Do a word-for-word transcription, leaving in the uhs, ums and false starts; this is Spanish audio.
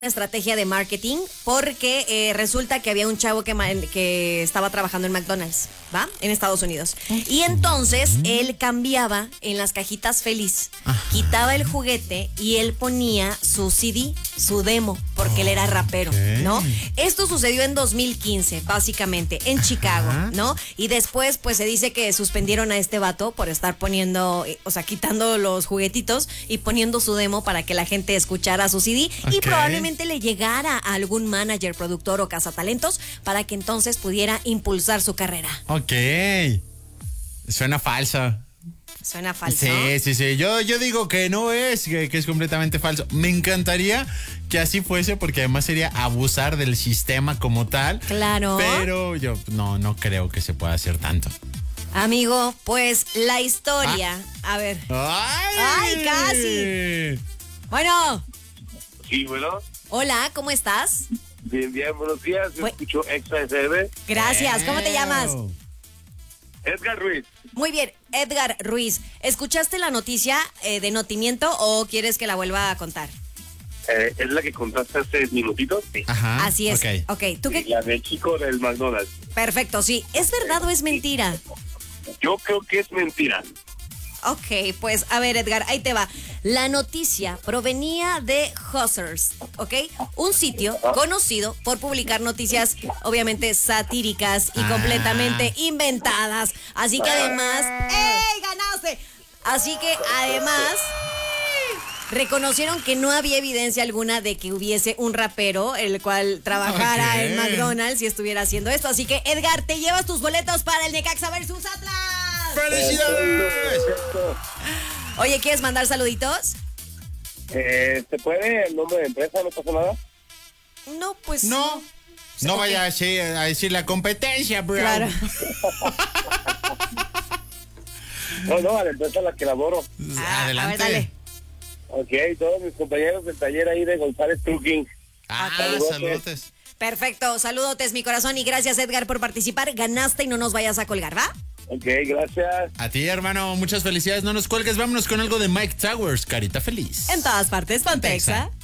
estrategia de marketing porque eh, resulta que había un chavo que, que estaba trabajando en McDonald's, ¿va? En Estados Unidos. Y entonces él cambiaba en las cajitas feliz, quitaba el juguete y él ponía su C D, su demo, porque él era rapero, ¿no? Esto sucedió en dos mil quince, básicamente, en Chicago, ¿no? Y después, pues se dice que suspendieron a este vato por estar poniendo, o sea, quitando los juguetitos y poniendo su demo para que la gente escuchara su C D okay. y probablemente le llegara a algún manager, productor o cazatalentos para que entonces pudiera impulsar su carrera. Ok. Suena falso. Suena falso. Sí, sí, sí. Yo, yo digo que no es, que, que es completamente falso. Me encantaría que así fuese porque además sería abusar del sistema como tal. Claro. Pero yo no, no creo que se pueda hacer tanto. Amigo, pues la historia. Ah. A ver. ¡Ay! ¡Ay, casi! Bueno. Sí, bueno. Hola, ¿cómo estás? Bien, bien, buenos días. Yo Bu- escucho Exa S M. Gracias. ¿Cómo te llamas? Edgar Ruiz. Muy bien, Edgar Ruiz. ¿Escuchaste la noticia eh, de Notimiento o quieres que la vuelva a contar? Eh, ¿Es la que contaste hace minutitos? Sí. Ajá. Así es. Ok. Ok, ¿tú qué? La del chico del McDonald's. Perfecto, sí. ¿Es verdad o es mentira? Yo creo que es mentira. Ok, pues a ver, Edgar, ahí te va. La noticia provenía de Hustlers, ¿ok? Un sitio conocido por publicar noticias, obviamente satíricas y Ah. completamente inventadas. Así que además, ¡ey, ganaste! Así que además reconocieron que no había evidencia alguna de que hubiese un rapero el cual trabajara Ok. en McDonald's y estuviera haciendo esto. Así que, Edgar, te llevas tus boletos para el Necaxa versus Atlas. ¡Felicidades! Perfecto. Oye, ¿quieres mandar saluditos? Eh, ¿Se puede el nombre de empresa? ¿No pasa nada? No, pues No. No Ok. vaya a decir, a decir la competencia, bro. Claro. No, no, a la empresa a la que laboro. Ah, Adelante. a ver, dale. Ok, todos mis compañeros del taller ahí de González Trucking. Ah, Ok. saludos. Perfecto, saludotes, mi corazón, y gracias, Edgar, por participar. Ganaste y no nos vayas a colgar, ¿va? Ok, gracias. A ti, hermano, muchas felicidades. No nos cuelgues. Vámonos con algo de Mike Towers, Carita Feliz. En todas partes, Pontexa.